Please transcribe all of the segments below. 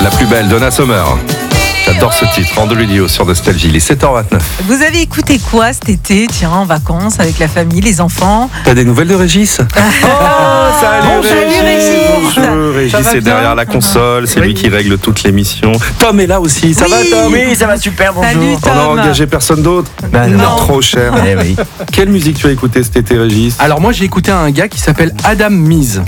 La plus belle, Donna Summer. J'adore ce titre, en Ludio sur Nostalgie, il est 7h29. Vous avez écouté quoi cet été, tiens, en vacances, avec la famille, les enfants? T'as des nouvelles de Régis? Bonjour, Régis. Bonjour, Régis est derrière la console, c'est lui qui règle toutes les missions. Tom est là aussi, ça Oui. va Tom? Oui, ça va super, bonjour. Salut, On n'a Tom. engagé personne d'autre? Non. Trop cher. Eh oui. Quelle musique tu as écouté cet été, Régis? Alors moi j'ai écouté un gars qui s'appelle Adam Mise.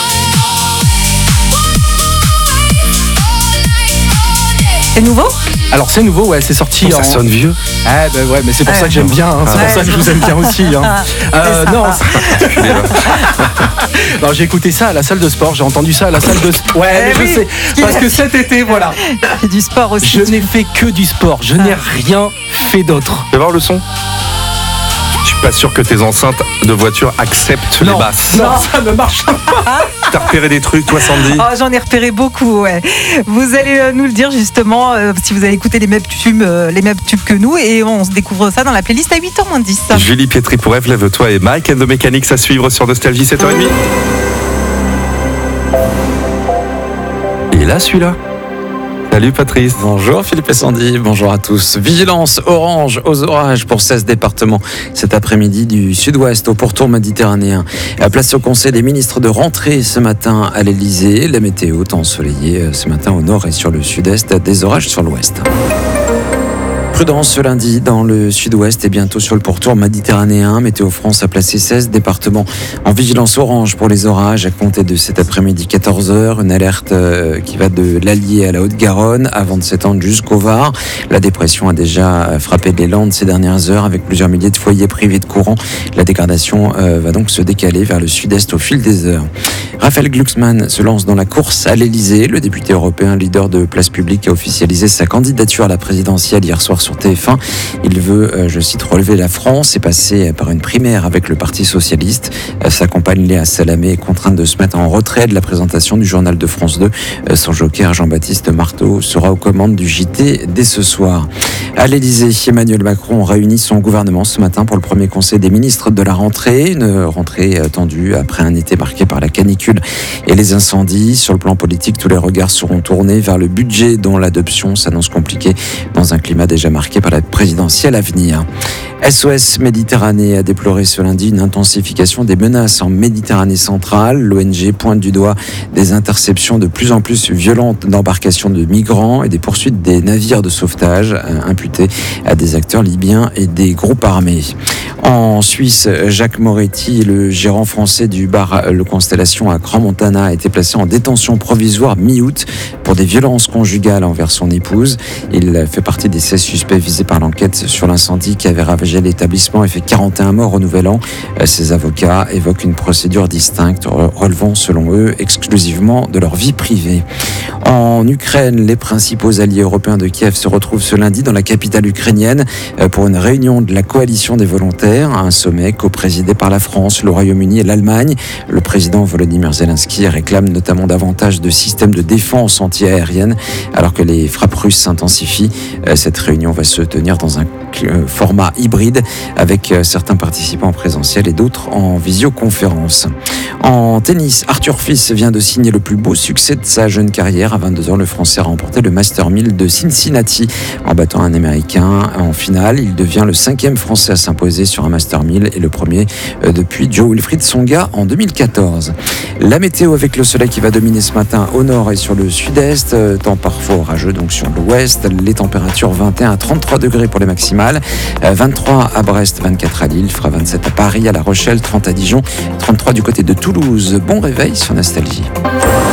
C'est nouveau? Alors c'est nouveau, ouais, c'est sorti Ça sonne vieux. Ah ben ouais, mais c'est pour ça que j'aime bien, hein. C'est Ouais, pour ça que je vous aime bien aussi, hein. C'est Non, sympa. non, j'ai écouté ça à la salle de sport, j'ai entendu ça à la salle de sport. Ouais, mais oui. je sais, parce que cet été, voilà, C'est du sport aussi. je n'ai fait que du sport, je n'ai rien fait d'autre. Tu vas voir le son? Je suis pas sûr que tes enceintes de voiture acceptent les basses. Non, ça ne marche pas. T'as repéré des trucs, toi, Sandy? Oh, j'en ai repéré beaucoup, ouais. Vous allez nous le dire justement si vous allez écouter les mêmes tubes que nous, et on se découvre ça dans la playlist à 8h moins 10. Julie Pietri pour Ève, lève-toi, et Mike and the Mechanics à suivre sur Nostalgie 7h30. Et là, celui-là. Salut Patrice. Bonjour Philippe et Sandy, bonjour à tous. Vigilance orange aux orages pour 16 départements cet après-midi du sud-ouest au pourtour méditerranéen. Place au Conseil des ministres de rentrée ce matin à l'Elysée. La météo temps ensoleillé ce matin au nord et sur le sud-est, des orages sur l'ouest. Prudence ce lundi dans le sud-ouest et bientôt sur le pourtour méditerranéen. Météo France a placé 16 départements en vigilance orange pour les orages à compter de cet après-midi 14h. Une alerte qui va de l'Allier à la Haute-Garonne avant de s'étendre jusqu'au Var. La dépression a déjà frappé les Landes ces dernières heures avec plusieurs milliers de foyers privés de courant. La dégradation va donc se décaler vers le sud-est au fil des heures. Raphaël Glucksmann se lance dans la course à l'Elysée. Le député européen leader de Place Publique a officialisé sa candidature à la présidentielle hier soir sur TF1. Il veut, je cite, relever la France et passer par une primaire avec le Parti Socialiste. Sa compagne Léa Salamé est contrainte de se mettre en retrait de la présentation du journal de France 2. Son joker Jean-Baptiste Marteau sera aux commandes du JT dès ce soir. À l'Elysée, Emmanuel Macron réunit son gouvernement ce matin pour le premier conseil des ministres de la rentrée. Une rentrée tendue après un été marqué par la canicule et les incendies. Sur le plan politique, tous les regards seront tournés vers le budget dont l'adoption s'annonce compliquée dans un climat déjà marqué par la présidentielle à venir. SOS Méditerranée a déploré ce lundi une intensification des menaces en Méditerranée centrale. L'ONG pointe du doigt des interceptions de plus en plus violentes d'embarcations de migrants et des poursuites des navires de sauvetage imputés à des acteurs libyens et des groupes armés. En Suisse, Jacques Moretti, le gérant français du bar Le Constellation à Crans-Montana, a été placé en détention provisoire mi-août pour des violences conjugales envers son épouse. Il fait partie des 16 suspects visés par l'enquête sur l'incendie qui avait ravagé l'établissement et fait 41 morts au Nouvel An. Ses avocats évoquent une procédure distincte relevant, selon eux, exclusivement de leur vie privée. En Ukraine, les principaux alliés européens de Kiev se retrouvent ce lundi dans la capitale ukrainienne pour une réunion de la coalition des volontaires, un sommet co-présidé par la France, le Royaume-Uni et l'Allemagne. Le président Volodymyr Zelensky réclame notamment davantage de systèmes de défense anti-aérienne alors que les frappes russes s'intensifient. Cette réunion va se tenir dans un format hybride avec certains participants en présentiel et d'autres en visioconférence. En tennis, Arthur Fils vient de signer le plus beau succès de sa jeune carrière. À 22 ans, le Français a remporté le Master 1000 de Cincinnati en battant un Américain en finale. Il devient le 5e Français à s'imposer sur un Master 1000 et le premier depuis Joe Wilfried Tsonga en 2014. La météo avec le soleil qui va dominer ce matin au nord et sur le sud-est. Temps parfois orageux donc sur l'ouest. Les températures 21 à 33 degrés pour les maximales. 23 à Brest, 24 à Lille. Il fera 27 à Paris, à La Rochelle, 30 à Dijon, 33 du côté de Toulouse. Bon réveil sur Nostalgie.